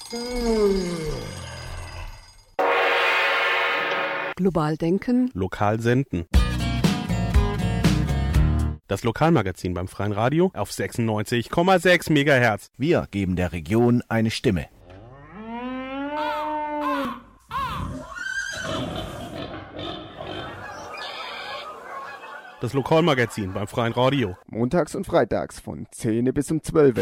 Global denken. Lokal senden. Das Lokalmagazin beim Freien Radio auf 96,6 MHz. Wir geben der Region eine Stimme. Das Lokalmagazin beim Freien Radio. Montags und freitags von 10 bis um 12.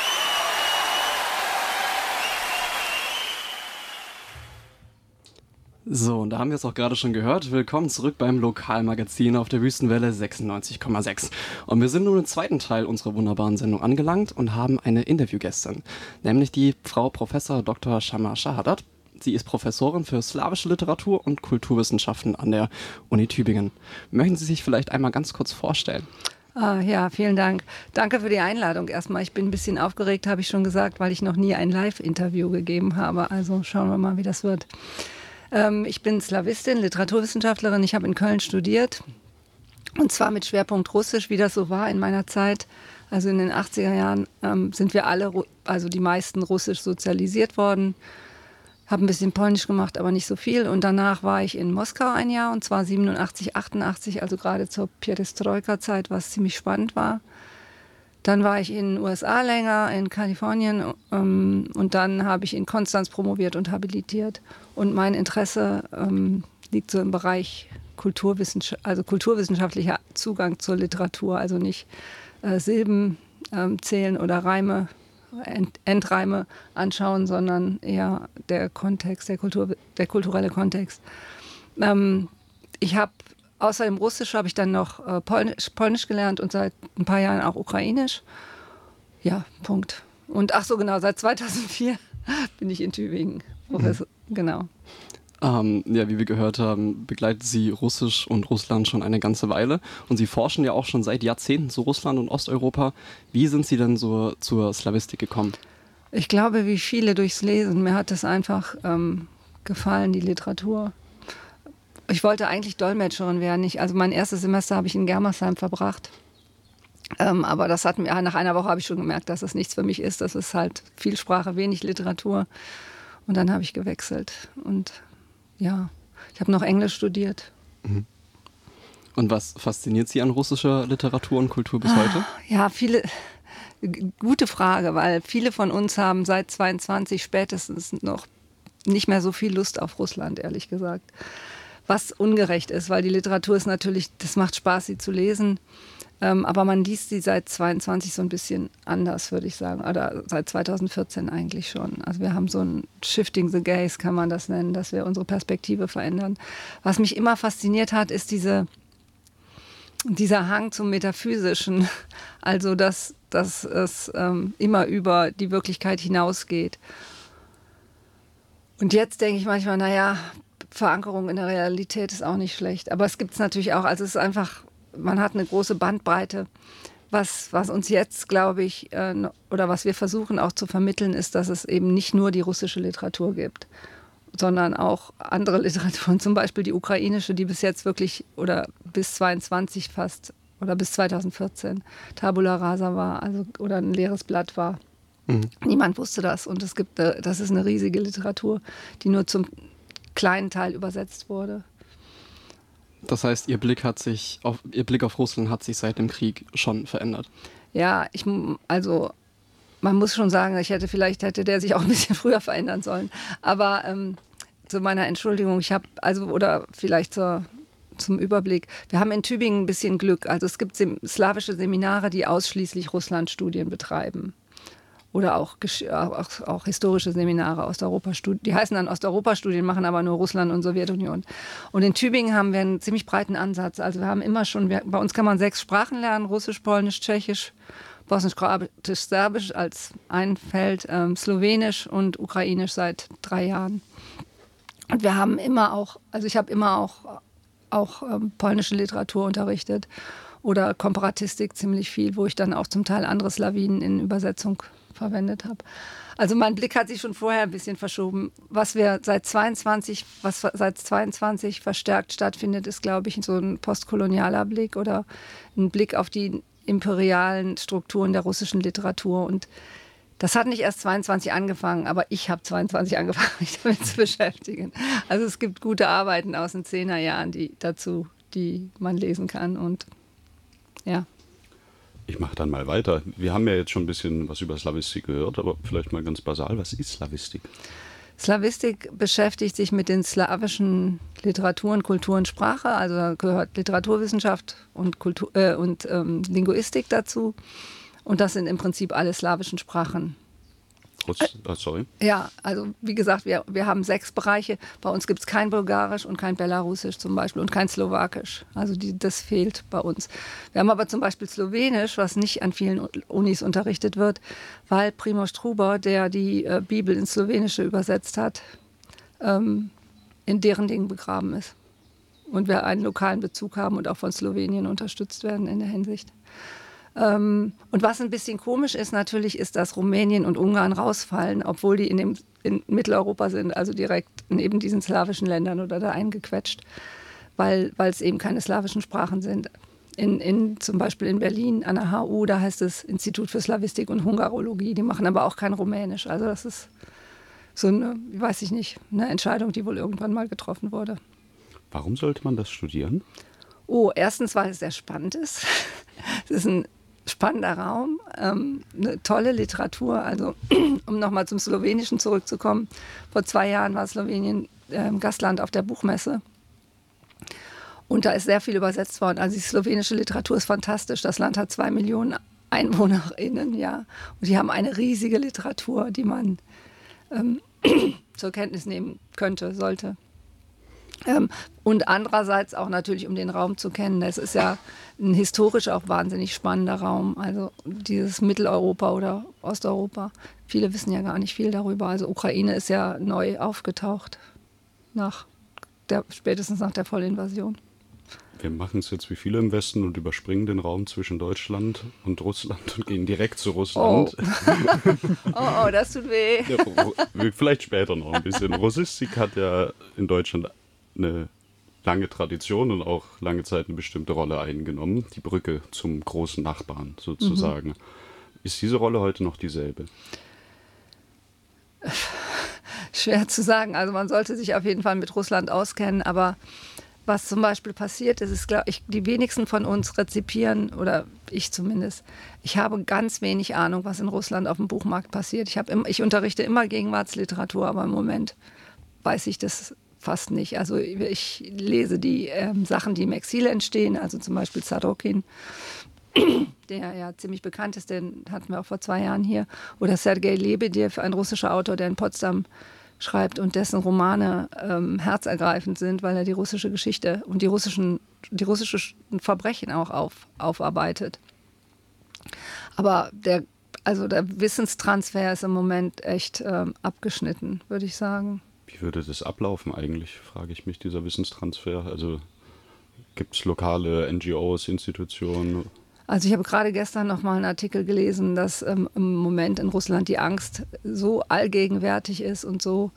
So, und da haben wir es auch gerade schon gehört. Willkommen zurück beim Lokalmagazin auf der Wüstenwelle 96,6. Und wir sind nun im zweiten Teil unserer wunderbaren Sendung angelangt und haben eine Interviewgästin, nämlich die Frau Professor Dr. Shama Shahadat. Sie ist Professorin für slawische Literatur und Kulturwissenschaften an der Uni Tübingen. Möchten Sie sich vielleicht einmal ganz kurz vorstellen? Ja, vielen Dank. Danke für die Einladung erstmal. Ich bin ein bisschen aufgeregt, habe ich schon gesagt, weil ich noch nie ein Live-Interview gegeben habe. Also schauen wir mal, wie das wird. Ich bin Slawistin, Literaturwissenschaftlerin. Ich habe in Köln studiert und zwar mit Schwerpunkt Russisch, wie das so war in meiner Zeit. Also in den 80er Jahren sind wir alle, also die meisten russisch sozialisiert worden. Habe ein bisschen Polnisch gemacht, aber nicht so viel. Und danach war ich in Moskau ein Jahr, und zwar 87, 88, also gerade zur Perestroika-Zeit, was ziemlich spannend war. Dann war ich in den USA länger, in Kalifornien, und dann habe ich in Konstanz promoviert und habilitiert. Und mein Interesse liegt so im Bereich kulturwissenschaftlicher Zugang zur Literatur, also nicht Silben zählen oder Reime, Endreime anschauen, sondern eher der Kontext, der kulturelle Kontext. Ich habe außer dem Russisch habe ich dann noch Polnisch gelernt und seit ein paar Jahren auch Ukrainisch. Ja, Punkt. Und ach so, genau, seit 2004 bin ich in Tübingen Professor. Genau. Ja, wie wir gehört haben, begleitet Sie Russisch und Russland schon eine ganze Weile. Und Sie forschen ja auch schon seit Jahrzehnten zu Russland und Osteuropa. Wie sind Sie denn so zur Slawistik gekommen? Ich glaube, wie viele durchs Lesen. Mir hat es einfach gefallen, die Literatur. Ich wollte eigentlich Dolmetscherin werden. Also mein erstes Semester habe ich in Germersheim verbracht. Aber das hat mir, nach einer Woche habe ich schon gemerkt, dass das nichts für mich ist. Das ist halt viel Sprache, wenig Literatur. Und dann habe ich gewechselt. Und ja, ich habe noch Englisch studiert. Und was fasziniert Sie an russischer Literatur und Kultur bis heute? Ja, gute Frage, weil viele von uns haben seit 22 spätestens noch nicht mehr so viel Lust auf Russland, ehrlich gesagt. Was ungerecht ist, weil die Literatur ist natürlich, das macht Spaß, sie zu lesen. Aber man liest sie seit 22 so ein bisschen anders, würde ich sagen. Oder seit 2014 eigentlich schon. Also wir haben so ein Shifting the Gaze, kann man das nennen, dass wir unsere Perspektive verändern. Was mich immer fasziniert hat, ist dieser Hang zum Metaphysischen. Also dass es immer über die Wirklichkeit hinausgeht. Und jetzt denke ich manchmal, naja, Verankerung in der Realität ist auch nicht schlecht. Aber es gibt es natürlich auch, also es ist einfach, man hat eine große Bandbreite. Was uns jetzt, glaube ich, oder was wir versuchen auch zu vermitteln, ist, dass es eben nicht nur die russische Literatur gibt, sondern auch andere Literaturen, zum Beispiel die ukrainische, die bis jetzt wirklich oder bis 22 fast oder bis 2014 Tabula Rasa war, also oder ein leeres Blatt war. Niemand wusste das, und das ist eine riesige Literatur, die nur zum kleinen Teil übersetzt wurde. Das heißt, Ihr Blick auf Russland hat sich seit dem Krieg schon verändert. Ja, also man muss schon sagen, vielleicht hätte der sich auch ein bisschen früher verändern sollen. Aber zu meiner Entschuldigung, zum Überblick. Wir haben in Tübingen ein bisschen Glück. Also es gibt slawische Seminare, die ausschließlich Russlandstudien betreiben. Oder auch historische Seminare, Osteuropa-Studien. Die heißen dann Osteuropa-Studien, machen aber nur Russland und Sowjetunion. Und in Tübingen haben wir einen ziemlich breiten Ansatz. Also wir haben immer schon, bei uns kann man 6 Sprachen lernen: Russisch, Polnisch, Tschechisch, Bosnisch, Kroatisch, Serbisch als ein Feld, Slowenisch und Ukrainisch seit 3 Jahren. Und wir haben immer auch, also ich habe immer auch polnische Literatur unterrichtet oder Komparatistik ziemlich viel, wo ich dann auch zum Teil andere Slawinen in Übersetzung verwendet habe. Also mein Blick hat sich schon vorher ein bisschen verschoben. Was seit 22 verstärkt stattfindet, ist, glaube ich, so ein postkolonialer Blick oder ein Blick auf die imperialen Strukturen der russischen Literatur. Und Das hat nicht erst 22 angefangen, aber ich habe 22 angefangen, mich damit zu beschäftigen. Also es gibt gute Arbeiten aus den 10er Jahren, die man lesen kann und ja. Ich mache dann mal weiter. Wir haben ja jetzt schon ein bisschen was über Slawistik gehört, aber vielleicht mal ganz basal, was ist Slawistik? Slawistik beschäftigt sich mit den slawischen Literaturen, Kulturen, Sprache, also da gehört Literaturwissenschaft und Linguistik dazu. Und das sind im Prinzip alle slawischen Sprachen. Sorry. Ja, also wie gesagt, wir haben 6 Bereiche. Bei uns gibt es kein Bulgarisch und kein Belarusisch zum Beispiel und kein Slowakisch. Also das fehlt bei uns. Wir haben aber zum Beispiel Slowenisch, was nicht an vielen Unis unterrichtet wird, weil Primož Trubar, der die Bibel ins Slowenische übersetzt hat, in deren Dingen begraben ist. Und wir einen lokalen Bezug haben und auch von Slowenien unterstützt werden in der Hinsicht. Und was ein bisschen komisch ist natürlich, ist, dass Rumänien und Ungarn rausfallen, obwohl die in Mitteleuropa sind, also direkt neben diesen slawischen Ländern oder da eingequetscht, weil es eben keine slawischen Sprachen sind. Zum Beispiel in Berlin an der HU, da heißt es Institut für Slawistik und Hungarologie, die machen aber auch kein Rumänisch. Also das ist so eine, weiß ich nicht, eine Entscheidung, die wohl irgendwann mal getroffen wurde. Warum sollte man das studieren? Oh, erstens, weil es sehr spannend ist. Es ist ein spannender Raum, eine tolle Literatur. Also, um nochmal zum Slowenischen zurückzukommen. Vor 2 Jahren war Slowenien Gastland auf der Buchmesse. Und da ist sehr viel übersetzt worden. Also die slowenische Literatur ist fantastisch. Das Land hat 2 Millionen EinwohnerInnen, ja. Und die haben eine riesige Literatur, die man zur Kenntnis nehmen könnte, sollte. Und andererseits auch natürlich, um den Raum zu kennen. Das ist ja ein historisch auch wahnsinnig spannender Raum. Also dieses Mitteleuropa oder Osteuropa. Viele wissen ja gar nicht viel darüber. Also Ukraine ist ja neu aufgetaucht, spätestens nach der Vollinvasion. Wir machen es jetzt wie viele im Westen und überspringen den Raum zwischen Deutschland und Russland und gehen direkt zu Russland. Oh, das tut weh. Ja, vielleicht später noch ein bisschen. Russistik hat ja in Deutschland eine lange Tradition und auch lange Zeit eine bestimmte Rolle eingenommen. Die Brücke zum großen Nachbarn sozusagen. Ist diese Rolle heute noch dieselbe? Schwer zu sagen. Also man sollte sich auf jeden Fall mit Russland auskennen, aber was zum Beispiel passiert ist, glaube ich, die wenigsten von uns rezipieren, oder ich zumindest, ich habe ganz wenig Ahnung, was in Russland auf dem Buchmarkt passiert. Ich unterrichte immer Gegenwartsliteratur, aber im Moment weiß ich das fast nicht. Also ich lese die Sachen, die im Exil entstehen, also zum Beispiel Sarokin, der ja ziemlich bekannt ist, den hatten wir auch vor 2 Jahren hier, oder Sergei Lebedew, ein russischer Autor, der in Potsdam schreibt und dessen Romane herzergreifend sind, weil er die russische Geschichte und die russischen Verbrechen auch aufarbeitet. Aber der Wissenstransfer ist im Moment echt abgeschnitten, würde ich sagen. Wie würde das ablaufen eigentlich, frage ich mich, dieser Wissenstransfer? Also gibt es lokale NGOs, Institutionen? Also ich habe gerade gestern noch mal einen Artikel gelesen, dass im Moment in Russland die Angst so allgegenwärtig ist und so,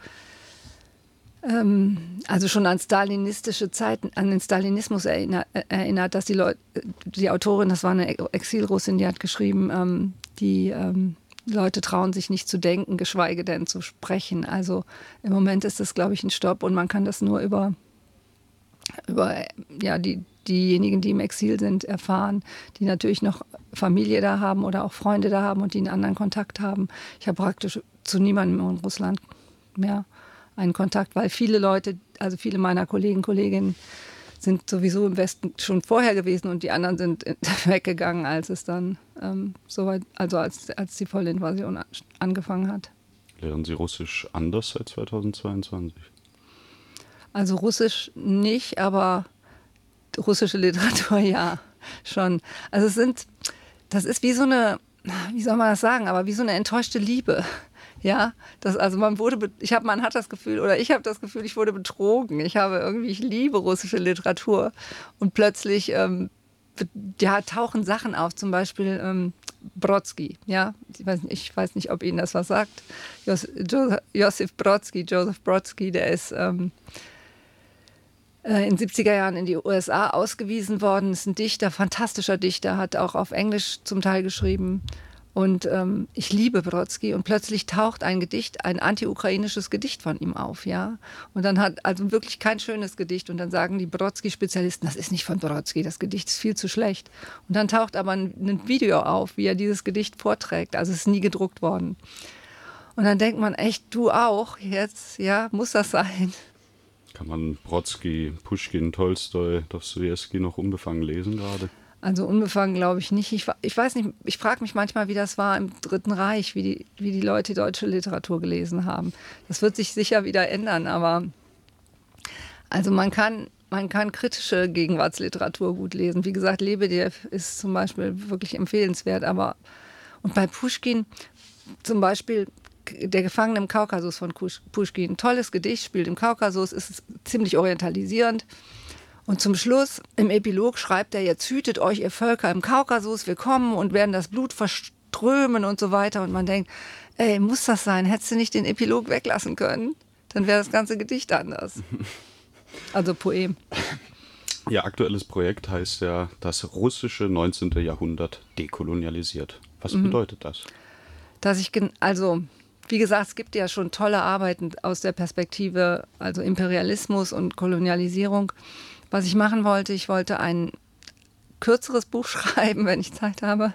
also schon an stalinistische Zeiten, an den Stalinismus erinnert, dass die Autorin, das war eine Exilrussin, die hat geschrieben, die Leute trauen sich nicht zu denken, geschweige denn zu sprechen. Also im Moment ist das, glaube ich, ein Stopp und man kann das nur über diejenigen, die im Exil sind, erfahren, die natürlich noch Familie da haben oder auch Freunde da haben und die einen anderen Kontakt haben. Ich habe praktisch zu niemandem in Russland mehr einen Kontakt, weil viele Leute, also viele meiner Kolleginnen sind sowieso im Westen schon vorher gewesen und die anderen sind weggegangen, als es dann soweit, also als die Vollinvasion angefangen hat. Lernen Sie Russisch anders seit 2022? Also Russisch nicht, aber russische Literatur ja, schon. Also das ist wie so eine, wie soll man das sagen, aber wie so eine enttäuschte Liebe. Ja, ich habe das Gefühl, ich wurde betrogen. Ich liebe russische Literatur und plötzlich tauchen Sachen auf, zum Beispiel Brodsky, ja, ich weiß nicht, ob Ihnen das was sagt. Josef Brodsky, der ist in den 70er Jahren in die USA ausgewiesen worden, ist ein Dichter, fantastischer Dichter, hat auch auf Englisch zum Teil geschrieben Und ich liebe Brodsky und plötzlich taucht ein anti-ukrainisches Gedicht von ihm auf, ja. Und dann also wirklich kein schönes Gedicht und dann sagen die Brodsky-Spezialisten, das ist nicht von Brodsky, das Gedicht ist viel zu schlecht. Und dann taucht aber ein Video auf, wie er dieses Gedicht vorträgt, also es ist nie gedruckt worden. Und dann denkt man echt, du auch jetzt, ja, muss das sein? Kann man Brodsky, Puschkin, Tolstoi, Dostojewski noch unbefangen lesen gerade? Also unbefangen glaube ich nicht. Ich weiß nicht, ich frage mich manchmal, wie das war im Dritten Reich, wie die Leute deutsche Literatur gelesen haben. Das wird sich sicher wieder ändern, aber also man kann kritische Gegenwartsliteratur gut lesen. Wie gesagt, Lebedew ist zum Beispiel wirklich empfehlenswert, und bei Puschkin zum Beispiel Der Gefangene im Kaukasus von Puschkin, tolles Gedicht, spielt im Kaukasus, ist ziemlich orientalisierend. Und zum Schluss, im Epilog, schreibt er, jetzt hütet euch ihr Völker im Kaukasus, wir kommen und werden das Blut verströmen und so weiter. Und man denkt, ey, muss das sein? Hättest du nicht den Epilog weglassen können? Dann wäre das ganze Gedicht anders. Also Poem. Ihr aktuelles Projekt heißt ja das russische 19. Jahrhundert dekolonialisiert. Was bedeutet das? Wie gesagt, es gibt ja schon tolle Arbeiten aus der Perspektive, also Imperialismus und Kolonialisierung. Was ich machen wollte, ich wollte ein kürzeres Buch schreiben, wenn ich Zeit habe,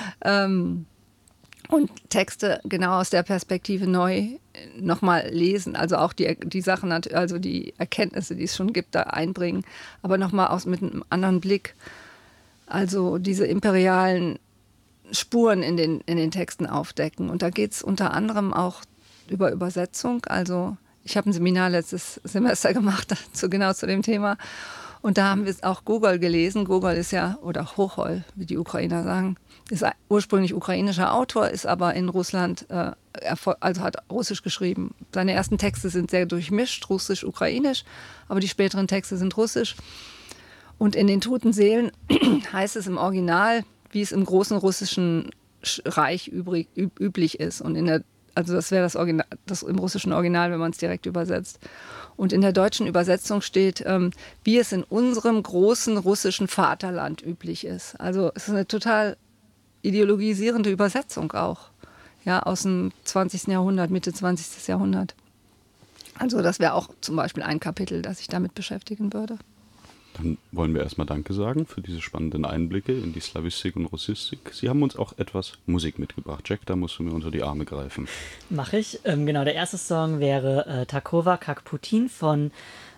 und Texte genau aus der Perspektive neu nochmal lesen. Also auch die Sachen, also die Erkenntnisse, die es schon gibt, da einbringen, aber nochmal mit einem anderen Blick. Also diese imperialen Spuren in den Texten aufdecken. Und da geht es unter anderem auch über Übersetzung. Also ich habe ein Seminar letztes Semester gemacht genau zu dem Thema. Und da haben wir auch Gogol gelesen. Gogol ist ja, oder Chochol, wie die Ukrainer sagen, ist ursprünglich ukrainischer Autor, ist aber in Russland, also hat Russisch geschrieben. Seine ersten Texte sind sehr durchmischt, russisch-ukrainisch, aber die späteren Texte sind russisch. Und in den Toten Seelen heißt es im Original, wie es im großen russischen Reich üblich ist. Und also das wäre das Original, das im russischen Original, wenn man es direkt übersetzt. Und in der deutschen Übersetzung steht, wie es in unserem großen russischen Vaterland üblich ist. Also es ist eine total ideologisierende Übersetzung auch, ja, aus dem 20. Jahrhundert, Mitte 20. Jahrhundert. Also das wäre auch zum Beispiel ein Kapitel, das sich damit beschäftigen würde. Dann wollen wir erstmal Danke sagen für diese spannenden Einblicke in die Slawistik und Russistik. Sie haben uns auch etwas Musik mitgebracht. Jack, da musst du mir unter die Arme greifen. Mach ich. Genau, der erste Song wäre Takova Kak Putin von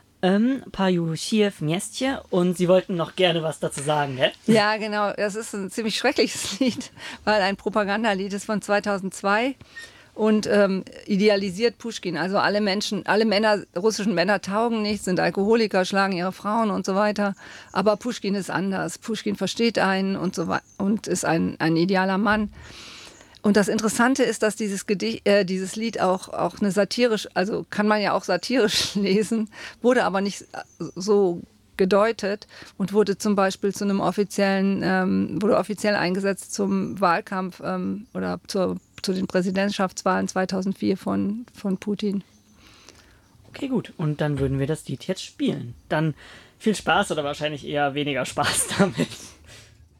Payushiev Miestje. Und Sie wollten noch gerne was dazu sagen, ne? Ja, genau. Das ist ein ziemlich schreckliches Lied, weil ein Propagandalied ist von 2002. Und idealisiert Puschkin. Also alle Männer, russischen Männer taugen nichts, sind Alkoholiker, schlagen ihre Frauen und so weiter. Aber Puschkin ist anders. Puschkin versteht einen und so weiter und ist ein idealer Mann. Und das Interessante ist, dass dieses Lied auch eine satirisch, also kann man ja auch satirisch lesen, wurde aber nicht so gedeutet und wurde zum Beispiel wurde offiziell eingesetzt zum Wahlkampf oder zu den Präsidentschaftswahlen 2004 von Putin. Okay, gut. Und dann würden wir das Lied jetzt spielen. Dann viel Spaß oder wahrscheinlich eher weniger Spaß damit.